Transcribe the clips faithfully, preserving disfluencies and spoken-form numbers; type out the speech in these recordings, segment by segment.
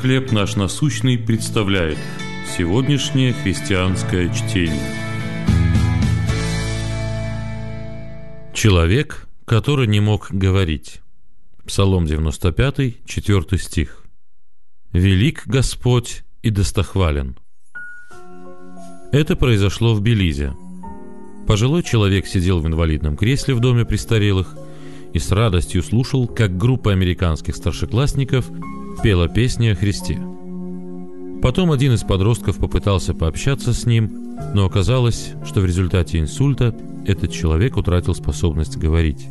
«Хлеб наш насущный» представляет сегодняшнее христианское чтение. Человек, который не мог говорить. Псалом девяносто пятый, четвёртый стих. «Велик Господь и достохвален». Это произошло в Белизе. Пожилой человек сидел в инвалидном кресле в доме престарелых и с радостью слушал, как группа американских старшеклассников пела песни о Христе. Потом один из подростков попытался пообщаться с ним, но оказалось, что в результате инсульта этот человек утратил способность говорить.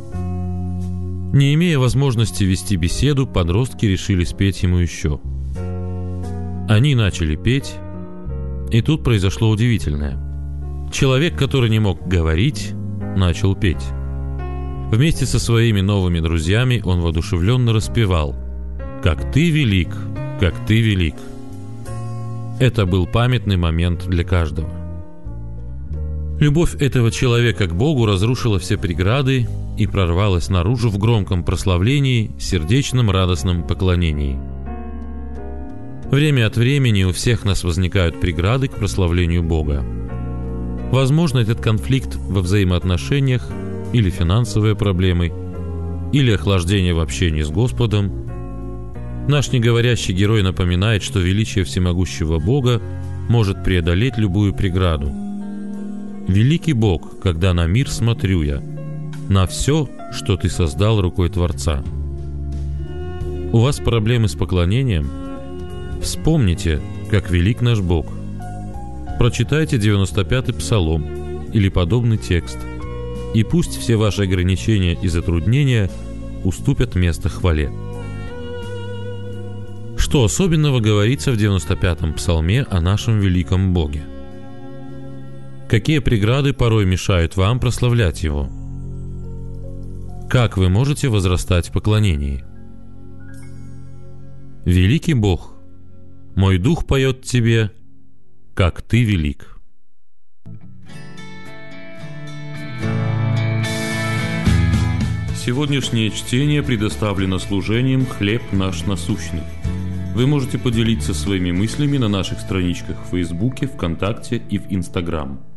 Не имея возможности вести беседу, подростки решили спеть ему еще. Они начали петь, и тут произошло удивительное. Человек, который не мог говорить, начал петь. Вместе со своими новыми друзьями он воодушевленно распевал: «Как ты велик, как ты велик». Это был памятный момент для каждого. Любовь этого человека к Богу разрушила все преграды и прорвалась наружу в громком прославлении, сердечном радостном поклонении. Время от времени у всех нас возникают преграды к прославлению Бога. Возможно, этот конфликт во взаимоотношениях, или финансовые проблемы, или охлаждение в общении с Господом. Наш неговорящий герой напоминает, что величие всемогущего Бога может преодолеть любую преграду. «Великий Бог, когда на мир смотрю я, на все, что Ты создал рукой Творца». У вас проблемы с поклонением? Вспомните, как велик наш Бог. Прочитайте девяносто пятый псалом или подобный текст, и пусть все ваши ограничения и затруднения уступят место хвале. Что особенного говорится в девяносто пятом псалме о нашем великом Боге? Какие преграды порой мешают вам прославлять Его? Как вы можете возрастать в поклонении? Великий Бог, мой дух поет Тебе, как Ты велик. Сегодняшнее чтение предоставлено служением «Хлеб наш насущный». Вы можете поделиться своими мыслями на наших страничках в Фейсбуке, ВКонтакте и в Инстаграм.